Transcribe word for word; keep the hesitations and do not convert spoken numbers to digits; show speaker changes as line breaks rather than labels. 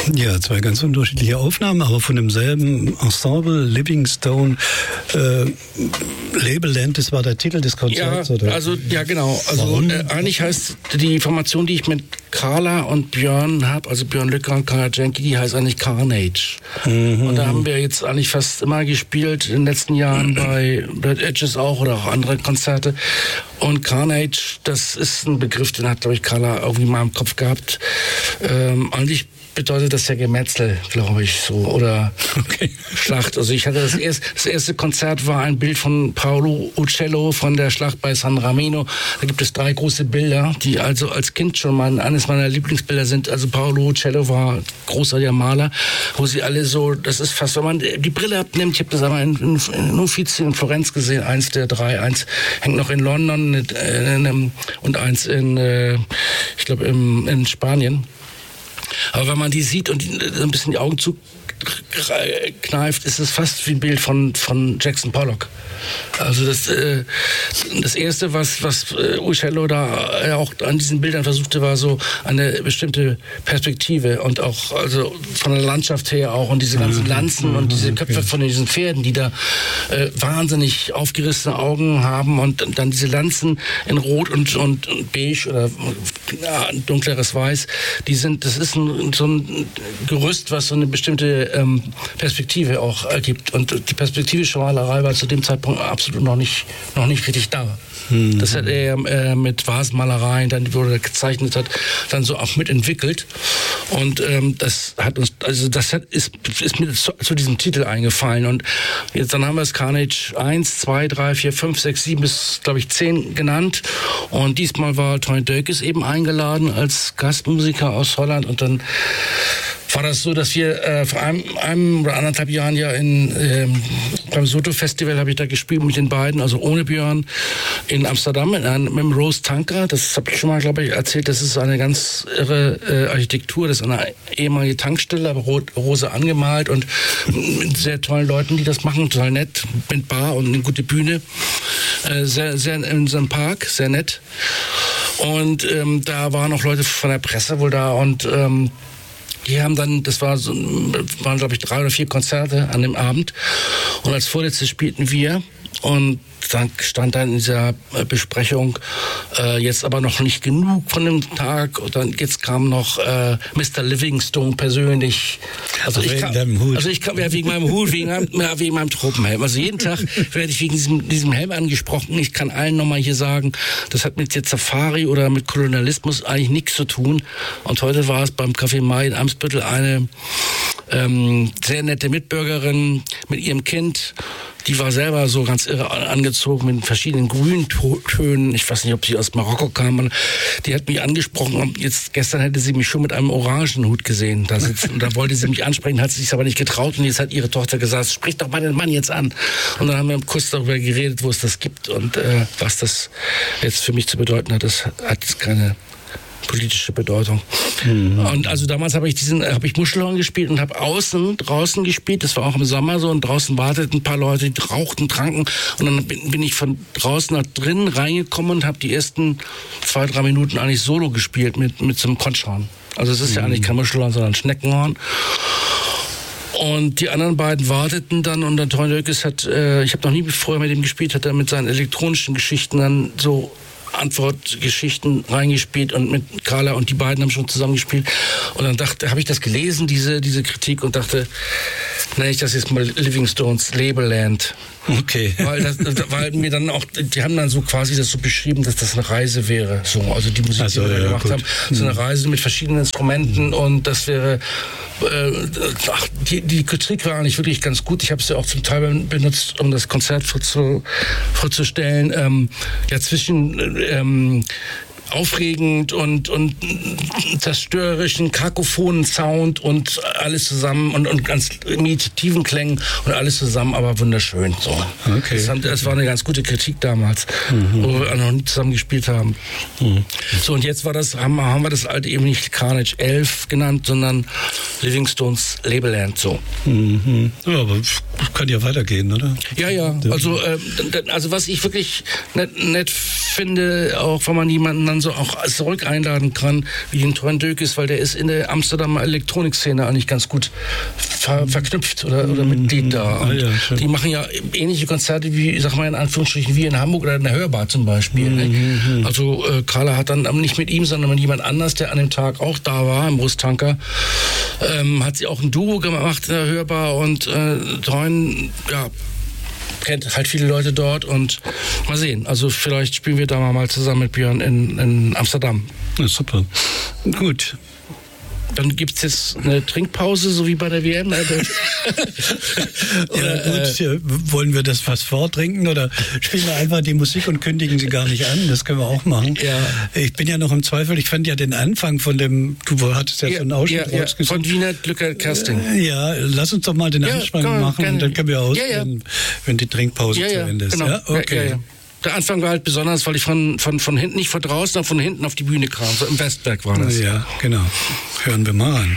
Ja, zwei ganz unterschiedliche Aufnahmen, aber von demselben Ensemble, Living Stone, äh, Labelland, das war der Titel des Konzerts,
ja,
oder?
Also, ja, genau. Also äh, eigentlich heißt die Formation, die ich mit Carla und Björn habe, also Björn Lücker und Carla Jenke, die heißt eigentlich Carnage. Mhm. Und da haben wir jetzt eigentlich fast immer gespielt in den letzten Jahren bei Bad Edges auch oder auch andere Konzerte. Und Carnage, das ist ein Begriff, den hat, glaube ich, Carla irgendwie mal im Kopf gehabt. Ähm, eigentlich bedeutet das ja Gemetzel, glaube ich, so, oder okay. Schlacht. Also ich hatte das erste, das erste Konzert war ein Bild von Paolo Uccello von der Schlacht bei San Ramino. Da gibt es drei große Bilder, die also als Kind schon mal eines meiner Lieblingsbilder sind. Also Paolo Uccello war großartiger Maler, wo sie alle so, das ist fast, wenn man die Brille abnimmt, ich habe das einmal in, in, in Uffizi in Florenz gesehen, eins der drei, eins hängt noch in London äh, und eins in, äh, ich glaube, in Spanien. Aber wenn man die sieht und ein bisschen die Augen zukneift, ist es fast wie ein Bild von, von Jackson Pollock. Also das, äh, das Erste, was, was äh, Uccello da äh, auch an diesen Bildern versuchte, war so eine bestimmte Perspektive und auch also von der Landschaft her auch und diese ganzen Lanzen und diese Köpfe von diesen Pferden, die da äh, wahnsinnig aufgerissene Augen haben und dann diese Lanzen in Rot und, und, und Beige oder ja, dunkleres Weiß, die sind, das ist ein, so ein Gerüst, was so eine bestimmte ähm, Perspektive auch ergibt und die perspektivische Malerei war zu dem Zeitpunkt absolut noch nicht, noch nicht richtig da. Mhm. Das hat er äh, mit Vasenmalereien, dann wurde er gezeichnet hat, dann so auch mitentwickelt. Und ähm, das hat uns, also das hat, ist, ist mir zu, zu diesem Titel eingefallen. Und jetzt dann haben wir es Carnage eins, zwei, drei, vier, fünf, sechs, sieben bis, glaube ich, zehn genannt. Und diesmal war Tony Deukes eben eingeladen als Gastmusiker aus Holland und dann war das so, dass wir äh, vor einem, einem oder anderthalb Jahren ja in, ähm, beim Soto-Festival habe ich da gespielt mit den beiden, also ohne Björn, in Amsterdam in einem, mit dem Rose Tanker. Das habe ich schon mal, glaube ich, erzählt. Das ist eine ganz irre äh, Architektur. Das ist eine ehemalige Tankstelle, aber rot, rosa angemalt und mit sehr tollen Leuten, die das machen. Total nett, mit Bar und eine gute Bühne. Äh, sehr, sehr in so einem Park, sehr nett. Und ähm, da waren auch Leute von der Presse wohl da und ähm, die haben dann, das war so, waren glaube ich drei oder vier Konzerte an dem Abend und als Vorletztes spielten wir und dann stand dann in dieser Besprechung äh, jetzt aber noch nicht genug von dem Tag und dann jetzt kam noch äh, Mister Livingstone persönlich. Also
Ach,
ich
wegen
kam,
deinem Hut.
Also ich kam ja wegen meinem Hut, wegen meinem, ja, wegen meinem Tropenhelm. Also jeden Tag werde ich wegen diesem, diesem Helm angesprochen. Ich kann allen nochmal hier sagen, das hat mit jetzt Safari oder mit Kolonialismus eigentlich nichts zu tun. Und heute war es beim Café Mai in Eimsbüttel eine ähm, sehr nette Mitbürgerin mit ihrem Kind. Die war selber so ganz irre angezogen mit verschiedenen Grüntönen. Ich weiß nicht, ob sie aus Marokko kam. Die hat mich angesprochen. Und jetzt gestern hätte sie mich schon mit einem Orangenhut gesehen da sitzen. Und da wollte sie mich ansprechen, hat sie sich aber nicht getraut. Und jetzt hat ihre Tochter gesagt, sprich doch mal den Mann jetzt an. Und dann haben wir kurz darüber geredet, wo es das gibt und äh, was das jetzt für mich zu bedeuten hat. Das hat jetzt keine politische Bedeutung. Mhm. Und also damals habe ich diesen, habe ich Muschelhorn gespielt und habe außen, draußen gespielt. Das war auch im Sommer so und draußen warteten ein paar Leute, die rauchten, tranken und dann bin, bin ich von draußen nach drinnen reingekommen und habe die ersten zwei, drei Minuten eigentlich solo gespielt mit, mit so einem Konchhorn. Also es ist mhm. ja eigentlich kein Muschelhorn, sondern Schneckenhorn. Und die anderen beiden warteten dann und dann Tony Deukes hat, äh, ich habe noch nie vorher mit ihm gespielt, hat er mit seinen elektronischen Geschichten dann so Antwortgeschichten reingespielt und mit Carla und die beiden haben schon zusammen gespielt und dann dachte, habe ich das gelesen, diese, diese Kritik und dachte, nenne ich das jetzt mal Livingstones Labelland.
Okay.
Weil, das, weil mir dann auch, die haben dann so quasi das so beschrieben, dass das eine Reise wäre. So, also die Musik,
also,
die wir
ja,
gemacht
gut.
haben, so eine Reise mit verschiedenen Instrumenten mhm. und das wäre, äh, ach, die, die Kritik war eigentlich wirklich ganz gut. Ich habe sie ja auch zum Teil benutzt, um das Konzert vorzu, vorzustellen. Ähm, ja, zwischen ähm, aufregend und, und zerstörerischen, kakophonen Sound und alles zusammen und, und ganz meditativen Klängen und alles zusammen, aber wunderschön. So.
Okay.
Das, haben, das war eine ganz gute Kritik damals, mhm. wo wir noch nie zusammen gespielt haben. Mhm. So, und jetzt war das, haben, haben wir das alte eben nicht Carnage elf genannt, sondern Livingstones Labelland. So.
Mhm. Ja, aber kann ja weitergehen, oder?
Ja, ja. Also, äh, also was ich wirklich nett, nett finde, auch wenn man jemanden dann so auch zurück einladen kann, wie ein Toren Dökes, weil der ist in der Amsterdamer Elektronikszene eigentlich ganz gut ver verknüpft oder, oder Mitglied da. Und ah, ja, die machen ja ähnliche Konzerte wie, sag mal in Anführungsstrichen, wie in Hamburg oder in der Hörbar zum Beispiel. Mhm. Ne? Also äh, Carla hat dann nicht mit ihm, sondern mit jemand anders, der an dem Tag auch da war, im Brusttanker, ähm, hat sie auch ein Duo gemacht in der Hörbar und äh, Toren, ja, kennt halt viele Leute dort und mal sehen. Also vielleicht spielen wir da mal zusammen mit Björn in, in Amsterdam.
Ja, super. Gut.
Dann gibt es jetzt eine Trinkpause, so wie bei der W M.
oder, ja, gut, äh, wollen wir das was vortrinken oder spielen wir einfach die Musik und kündigen sie gar nicht an? Das können wir auch machen.
Ja.
Ich bin ja noch im Zweifel, ich fand ja den Anfang von dem, du hattest ja, ja so einen Ausschnitt
ja, ja, von Wiener Glücker Casting.
Ja, lass uns doch mal den ja, Anfang machen gerne. Und dann können wir ausgehen, ja, ja. wenn die Trinkpause
ja, ja,
zu Ende ist.
Genau.
Ja, okay.
Ja, ja, ja. Der Anfang war halt besonders, weil ich von, von, von hinten, nicht von draußen, sondern von hinten auf die Bühne kam. So im Westberg war das.
Ja, genau. Hören wir mal an.